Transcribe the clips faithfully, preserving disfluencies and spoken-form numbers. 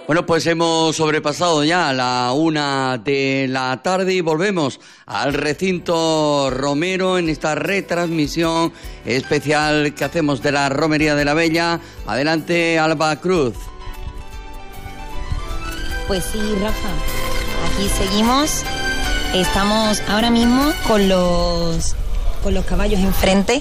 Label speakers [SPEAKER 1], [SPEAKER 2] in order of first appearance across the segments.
[SPEAKER 1] Bueno, pues hemos sobrepasado ya la una de la tarde y volvemos al recinto romero en esta retransmisión especial que hacemos de la Romería de la Bella. Adelante, Alba Cruz.
[SPEAKER 2] Pues sí, Rafa, aquí seguimos. Estamos ahora mismo con los... con los caballos enfrente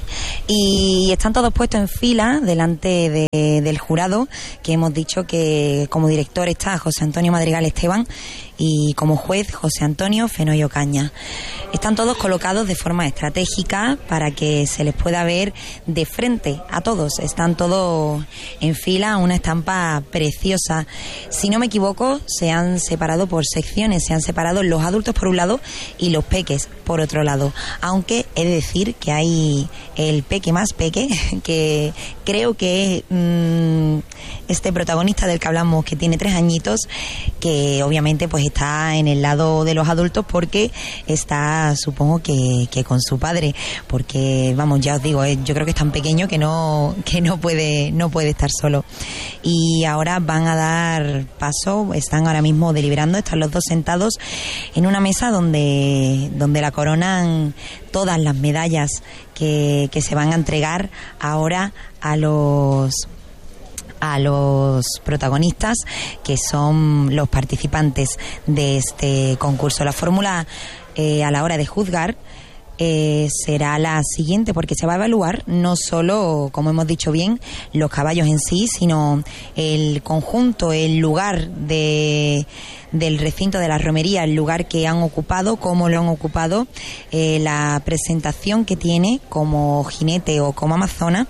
[SPEAKER 2] y están todos puestos en fila delante de, del jurado, que hemos dicho que como director está José Antonio Madrigal Esteban y como juez José Antonio Fenoyo Caña. Están todos colocados de forma estratégica para que se les pueda ver de frente a todos. Están todos en fila, una estampa preciosa. Si no me equivoco, se han separado por secciones, se han separado los adultos por un lado y los peques por otro lado. Aunque he de decir que hay el peque más peque, que creo que es mmm, este protagonista del que hablamos, que tiene tres añitos, que obviamente pues está en el lado de los adultos porque está, supongo que, que con su padre, porque vamos, ya os digo, eh, yo creo que es tan pequeño que no que no puede no puede estar solo. Y ahora van a dar paso, están ahora mismo deliberando, están los dos sentados en una mesa donde donde la coronan todas las medallas que, que se van a entregar ahora a los a los protagonistas, que son los participantes de este concurso. La fórmula eh, a la hora de juzgar eh, será la siguiente, porque se va a evaluar no solo, como hemos dicho bien, los caballos en sí, sino el conjunto, el lugar de del recinto de la romería, el lugar que han ocupado, cómo lo han ocupado, eh, la presentación que tiene como jinete o como amazona,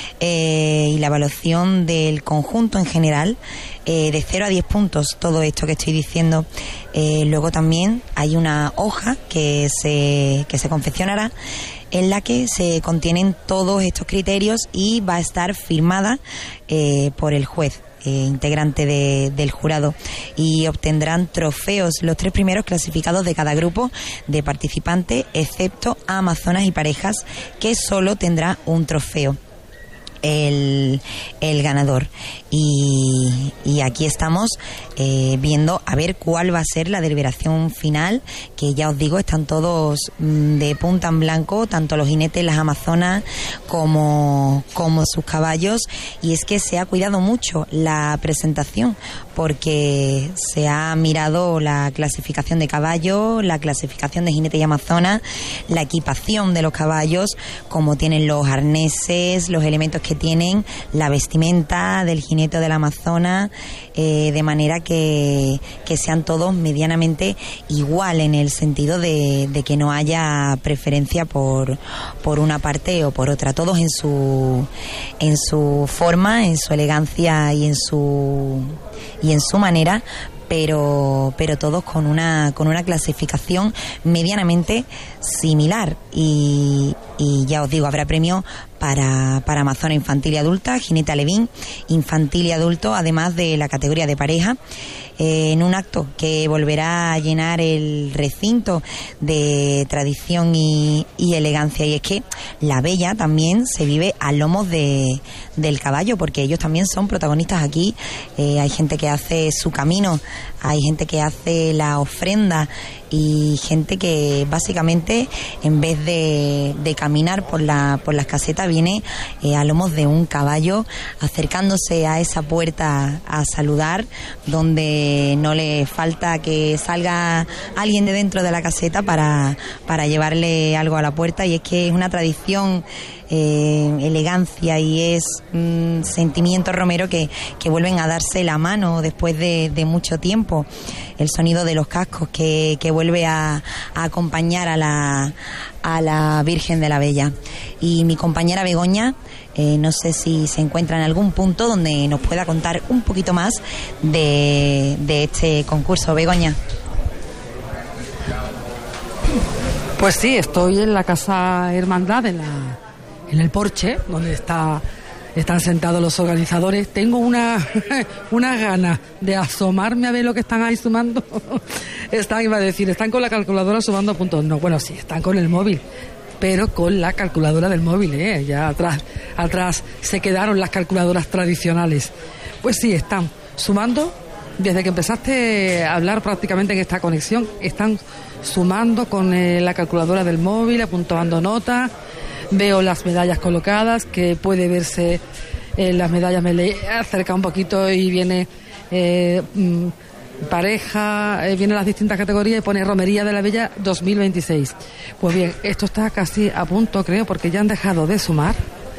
[SPEAKER 2] eh, y la evaluación del conjunto en general, eh, de cero a diez puntos, todo esto que estoy diciendo. Eh, luego también hay una hoja que se, que se confeccionará en la que se contienen todos estos criterios y va a estar firmada eh, por el juez. Eh, integrante de, del jurado, y obtendrán trofeos los tres primeros clasificados de cada grupo de participantes, excepto a amazonas y parejas, que solo tendrá un trofeo el, el ganador. Y, y aquí estamos eh, viendo a ver cuál va a ser la deliberación final, que ya os digo, están todos mmm, de punta en blanco, tanto los jinetes, las amazonas como, como sus caballos. Y es que se ha cuidado mucho la presentación, porque se ha mirado la clasificación de caballos, la clasificación de jinetes y amazonas, la equipación de los caballos, como tienen los arneses, los elementos que tienen, la vestimenta del jinete o de la amazona, eh, de manera que, que sean todos medianamente igual, en el sentido de, de que no haya preferencia por, por una parte o por otra, todos en su en su forma, en su elegancia y en su y en su manera, pero pero todos con una con una clasificación medianamente similar. Y, y ya os digo, habrá premio para, para amazona infantil y adulta, jinete alevín infantil y adulto, además de la categoría de pareja, eh, en un acto que volverá a llenar el recinto de tradición y, y elegancia. Y es que la bella también se vive a lomos de, del caballo, porque ellos también son protagonistas aquí. Eh, hay gente que hace su camino, hay gente que hace la ofrenda, y gente que básicamente, en vez de, de caminar por la por las casetas, viene eh, a lomos de un caballo, acercándose a esa puerta a saludar, donde no le falta que salga alguien de dentro de la caseta para, para llevarle algo a la puerta. Y es que es una tradición, eh, elegancia, y es mm, sentimiento romero que, que vuelven a darse la mano después de, de mucho tiempo. El sonido de los cascos que, que vuelve a, a acompañar a la, a la Virgen de la Bella. Y mi compañera Begoña, eh, no sé si se encuentra en algún punto donde nos pueda contar un poquito más de, de este concurso. Begoña.
[SPEAKER 3] Pues sí, estoy en la Casa Hermandad, en, la, en el porche, donde está... están sentados los organizadores. Tengo una una gana de asomarme a ver lo que están ahí sumando. Están, iba a decir, están con la calculadora sumando puntos. No, bueno, sí, están con el móvil, pero con la calculadora del móvil, ¿eh? Ya atrás, atrás se quedaron las calculadoras tradicionales. Pues sí, están sumando desde que empezaste a hablar prácticamente en esta conexión, están sumando con eh, la calculadora del móvil, apuntando notas. Veo las medallas colocadas, que puede verse eh, las medallas, me le acerca un poquito y viene eh, pareja, eh, vienen las distintas categorías y pone Romería de la Bella dos mil veintiséis. Pues bien, esto está casi a punto, creo, porque ya han dejado de sumar,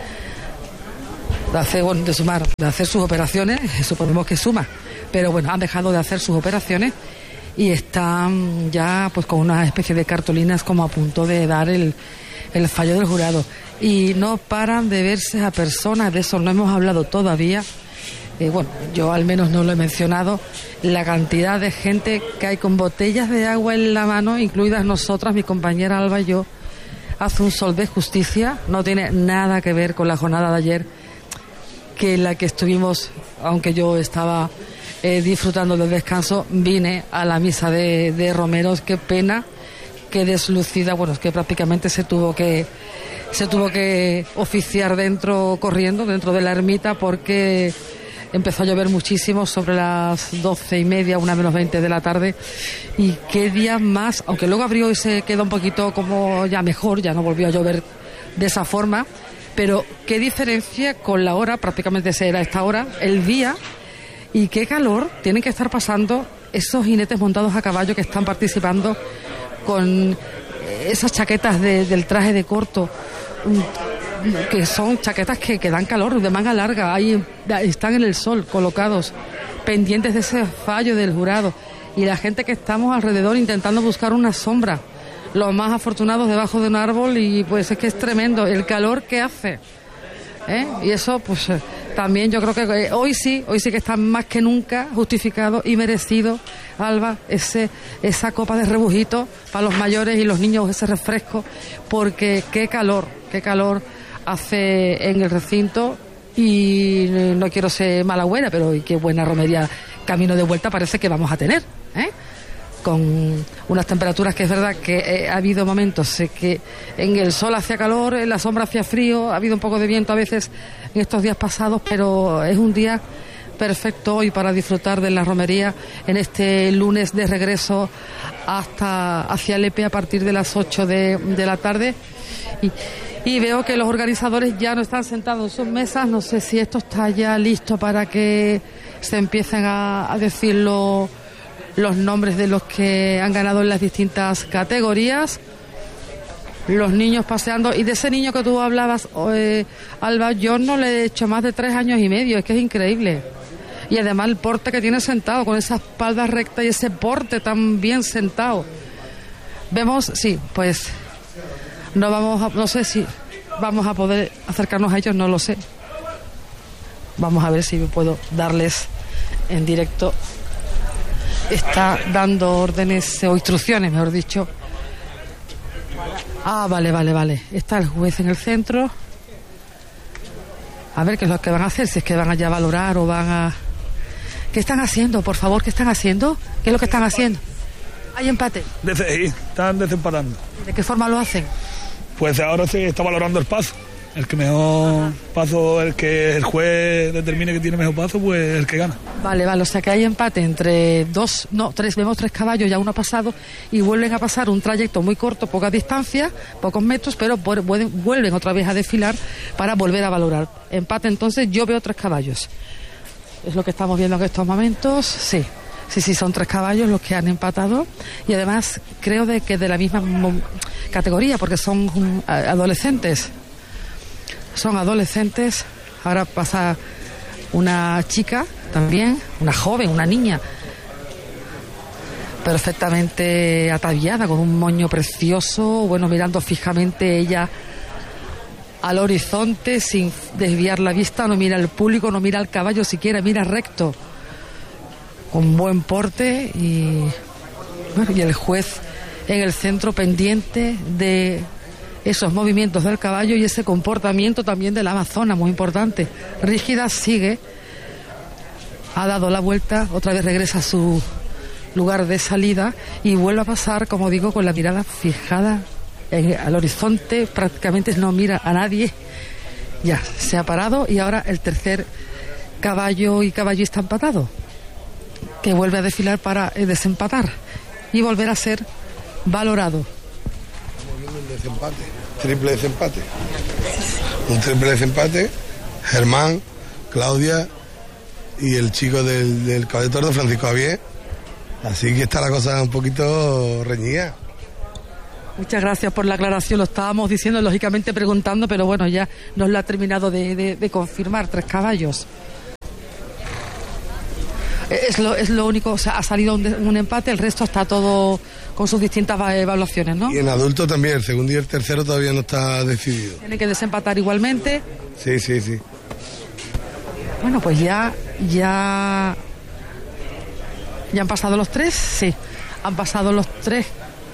[SPEAKER 3] de hacer, bueno, de sumar, de hacer sus operaciones, suponemos que suma, pero bueno, han dejado de hacer sus operaciones y están ya pues con una especie de cartulinas como a punto de dar el el fallo del jurado, y no paran de verse a personas, de eso no hemos hablado todavía, eh, bueno, yo al menos no lo he mencionado, la cantidad de gente que hay con botellas de agua en la mano, incluidas nosotras, mi compañera Alba y yo. Hace un sol de justicia, no tiene nada que ver con la jornada de ayer, que la que estuvimos, aunque yo estaba eh, disfrutando del descanso, vine a la misa de, de Romeros. Qué pena, qué deslucida, bueno, es que prácticamente se tuvo que se tuvo que oficiar dentro, corriendo, dentro de la ermita, porque empezó a llover muchísimo sobre las doce y media, una menos veinte de la tarde, y qué día más, aunque luego abrió y se quedó un poquito como ya mejor, ya no volvió a llover de esa forma, pero qué diferencia con la hora, prácticamente será esta hora, el día, y qué calor tienen que estar pasando esos jinetes montados a caballo que están participando con esas chaquetas de, del traje de corto, que son chaquetas que, que dan calor, de manga larga, ahí están en el sol colocados, pendientes de ese fallo del jurado, y la gente que estamos alrededor intentando buscar una sombra, los más afortunados debajo de un árbol, y pues es que es tremendo el calor que hace, ¿eh? Y eso pues también yo creo que eh, hoy sí, hoy sí que está más que nunca justificado y merecido, Alba, ese esa copa de rebujito para los mayores y los niños, ese refresco, porque qué calor, qué calor hace en el recinto, y no quiero ser mala buena, pero y qué buena romería camino de vuelta parece que vamos a tener, ¿eh? Con unas temperaturas que es verdad que eh, ha habido momentos eh, que en el sol hacía calor, en la sombra hacía frío, ha habido un poco de viento a veces en estos días pasados, pero es un día perfecto hoy para disfrutar de la romería en este lunes de regreso hasta hacia Lepe a partir de las ocho de, de la tarde, y, y veo que los organizadores ya no están sentados en sus mesas. No sé si esto está ya listo para que se empiecen a, a decirlo los nombres de los que han ganado en las distintas categorías, los niños paseando, y de ese niño que tú hablabas, eh, Alba, yo no le he hecho más de tres años y medio, es que es increíble, y además el porte que tiene sentado, con esa espalda recta y ese porte tan bien sentado. Vemos, sí, pues no vamos a, no sé si vamos a poder acercarnos a ellos, no lo sé, vamos a ver si puedo darles en directo. Está dando órdenes o instrucciones, mejor dicho. Ah, vale, vale, vale. Está el juez en el centro. A ver qué es lo que van a hacer, si es que van a ya valorar o van a... ¿Qué están haciendo, por favor? ¿Qué están haciendo? ¿Qué es lo que están haciendo? ¿Hay empate?
[SPEAKER 4] Desde, están desempatando.
[SPEAKER 3] ¿De qué forma lo hacen?
[SPEAKER 4] Pues ahora se está valorando el paso. El que mejor paso, el que el juez determine que tiene mejor paso, pues el que gana. Vale, vale, o sea que hay empate entre dos, no, tres, vemos tres caballos, ya uno ha pasado, y vuelven a pasar un trayecto muy corto, poca distancia, pocos metros, pero vuelven, vuelven otra vez a desfilar para volver a valorar. Empate, entonces yo veo tres caballos. Es lo que estamos viendo en estos momentos, sí. Sí, sí, son tres caballos los que han empatado, y además creo de que de la misma categoría, porque son um, adolescentes. Son adolescentes. Ahora pasa una chica también, una joven, una niña, perfectamente ataviada, con un moño precioso, bueno, mirando fijamente ella al horizonte, sin desviar la vista, no mira al público, no mira al caballo siquiera, mira recto, con buen porte, y, bueno, y el juez en el centro pendiente de esos movimientos del caballo y ese comportamiento también de la amazona, muy importante. Rígida sigue, ha dado la vuelta, otra vez regresa a su lugar de salida y vuelve a pasar, como digo, con la mirada fijada en, al horizonte, prácticamente no mira a nadie. Ya, se ha parado, y ahora el tercer caballo y caballista empatado.
[SPEAKER 3] que vuelve a desfilar para eh, desempatar y volver a ser valorado.
[SPEAKER 5] Estamos viendo un desempate, triple desempate. Un triple desempate, Germán, Claudia y el chico del, del caballo de tordo, Francisco Javier. Así que está la cosa un poquito reñida.
[SPEAKER 3] Muchas gracias por la aclaración, lo estábamos diciendo, lógicamente preguntando, pero bueno, ya nos lo ha terminado de, de, de confirmar, tres caballos. Es lo, es lo único, o sea, ha salido un, un empate, el resto está todo con sus distintas evaluaciones, ¿no?
[SPEAKER 5] Y en adulto también, el segundo y el tercero todavía no está decidido.
[SPEAKER 3] Tiene que desempatar igualmente.
[SPEAKER 5] Sí, sí, sí.
[SPEAKER 3] Bueno, pues ya, ya, ya han pasado los tres, sí, han pasado los tres.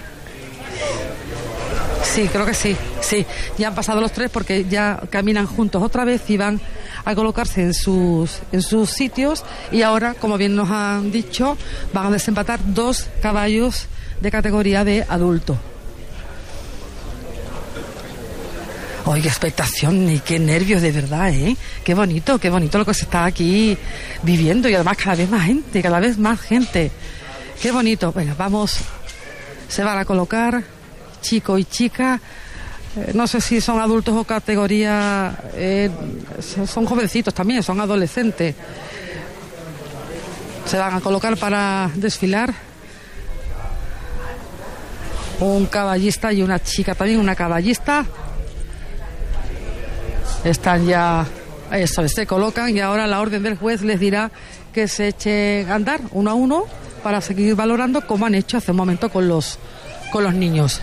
[SPEAKER 3] Sí, creo que sí, sí, ya han pasado los tres porque ya caminan juntos otra vez y van a colocarse en sus, en sus sitios y ahora, como bien nos han dicho, van a desempatar dos caballos de categoría de adulto. ¡Ay, qué expectación y qué nervios, de verdad, eh! Qué bonito, qué bonito lo que se está aquí viviendo y además cada vez más gente, cada vez más gente. Qué bonito. Venga, vamos, se van a colocar chico y chica. Eh, no sé si son adultos o categoría, eh, son jovencitos también, son adolescentes. Se van a colocar para desfilar un caballista y una chica también, una caballista. Están ya, eso, se colocan y ahora la orden del juez les dirá que se echen a andar uno a uno para seguir valorando como han hecho hace un momento con los, con los niños.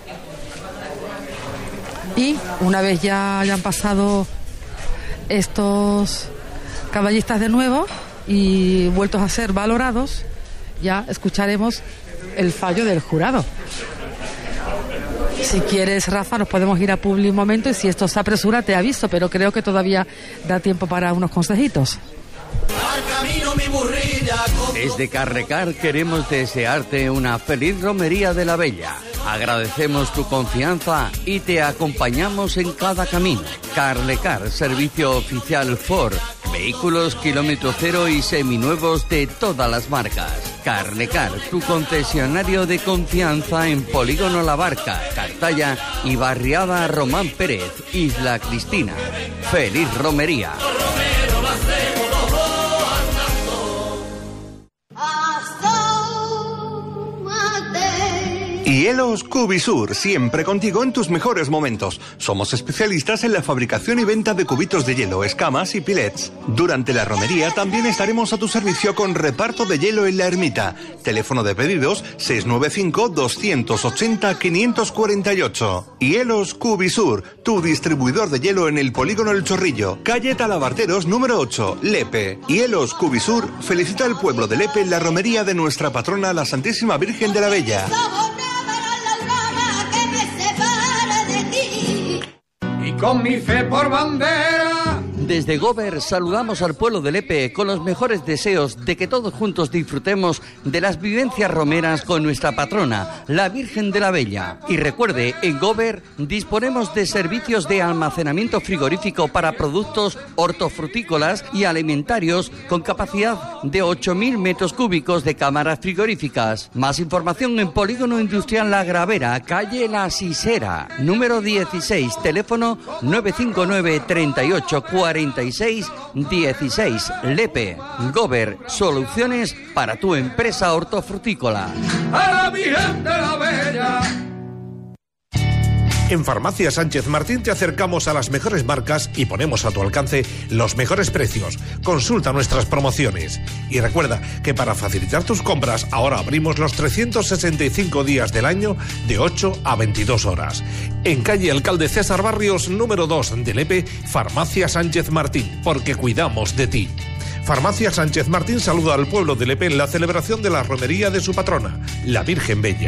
[SPEAKER 3] Y una vez ya hayan pasado estos caballistas de nuevo y vueltos a ser valorados, ya escucharemos el fallo del jurado. Si quieres, Rafa, nos podemos ir a Publi un momento y si esto se apresura te aviso, pero creo que todavía da tiempo para unos consejitos.
[SPEAKER 1] Desde Carrecar queremos desearte una feliz romería de la Bella. Agradecemos tu confianza y te acompañamos en cada camino. Carrecar, servicio oficial Ford, vehículos kilómetro cero y seminuevos de todas las marcas. Carrecar, tu concesionario de confianza en Polígono La Barca, Cartaya y Barriada Román Pérez, Isla Cristina. ¡Feliz romería!
[SPEAKER 6] Hielos Cubisur, siempre contigo en tus mejores momentos. Somos especialistas en la fabricación y venta de cubitos de hielo, escamas y pilets. Durante la romería también estaremos a tu servicio con reparto de hielo en la ermita. Teléfono de pedidos seis nueve cinco, dos ocho cero, cinco cuatro ocho. Hielos Cubisur, tu distribuidor de hielo en el Polígono El Chorrillo. Calle Talabarteros número ocho, Lepe. Hielos Cubisur felicita al pueblo de Lepe en la romería de nuestra patrona, la Santísima Virgen de la Bella.
[SPEAKER 7] Y con mi fe por bandera.
[SPEAKER 1] Desde Gober saludamos al pueblo de Lepe con los mejores deseos de que todos juntos disfrutemos de las vivencias romeras con nuestra patrona, la Virgen de la Bella. Y recuerde, en Gober disponemos de servicios de almacenamiento frigorífico para productos hortofrutícolas y alimentarios con capacidad de ocho mil metros cúbicos de cámaras frigoríficas. Más información en Polígono Industrial La Gravera, calle La Sisera, número dieciséis, teléfono nueve cinco nueve, treinta y ocho, cuarenta y seis dieciséis. Lepe. Gober, soluciones para tu empresa hortofrutícola.
[SPEAKER 7] A la Virgen de la Bella.
[SPEAKER 8] En Farmacia Sánchez Martín te acercamos a las mejores marcas y ponemos a tu alcance los mejores precios. Consulta nuestras promociones. Y recuerda que para facilitar tus compras ahora abrimos los trescientos sesenta y cinco días del año de ocho a veintidós horas. En calle Alcalde César Barrios, número dos de Lepe, Farmacia Sánchez Martín, porque cuidamos de ti. Farmacia Sánchez Martín saluda al pueblo de Lepe en la celebración de la romería de su patrona, la Virgen Bella.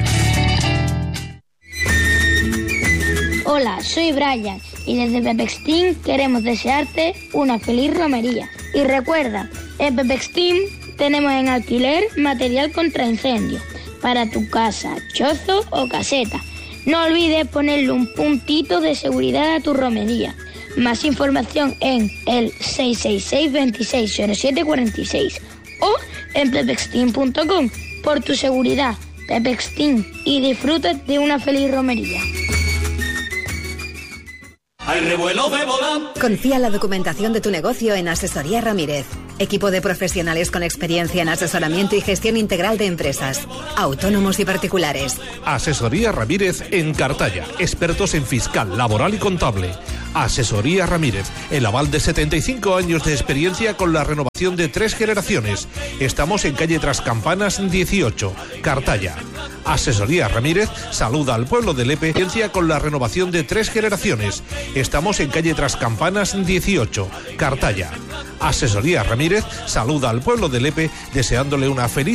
[SPEAKER 9] Hola, soy Brian y desde Pepexteam queremos desearte una feliz romería. Y recuerda, en Pepexteam tenemos en alquiler material contra incendio para tu casa, chozo o caseta. No olvides ponerle un puntito de seguridad a tu romería. Más información en el seis seis seis, veintiséis cero siete cuarenta y seis o en pepextin punto com. Por tu seguridad, Pepextin, y disfruta de una feliz romería.
[SPEAKER 10] Hay revuelo de bola.
[SPEAKER 11] Confía la documentación de tu negocio en Asesoría Ramírez. Equipo de profesionales con experiencia en asesoramiento y gestión integral de empresas, autónomos y particulares.
[SPEAKER 8] Asesoría Ramírez en Cartaya. Expertos en fiscal, laboral y contable. Asesoría Ramírez. El aval de setenta y cinco años de experiencia con la renovación de tres generaciones. Estamos en calle Trascampanas dieciocho, Cartaya. Asesoría Ramírez saluda al pueblo de Lepe con la renovación de tres generaciones. Estamos en calle Trascampanas dieciocho, Cartaya. Asesoría Ramírez saluda al pueblo de Lepe deseándole una feliz